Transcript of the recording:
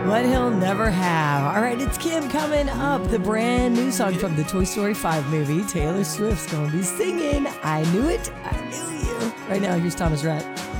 what he'll never have. All right, it's Kim coming up. The brand new song from the Toy Story 5 movie. Taylor Swift's going to be singing I Knew It, I Knew You. Right now, here's Thomas Rhett.